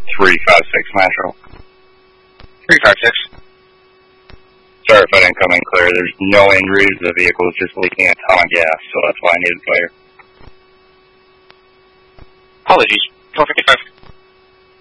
356 Metro. 356. Sorry if I didn't come in clear. There's no injuries. The vehicle is just leaking a ton of gas, so that's why I needed fire. Apologies. 455.